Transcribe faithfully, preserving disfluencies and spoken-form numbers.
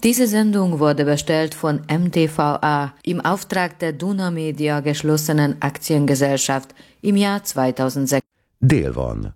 Diese Sendung wurde bestellt von M T V A im Auftrag der Duna Media geschlossenen Aktiengesellschaft im Jahr zweitausendsechs. Dél van.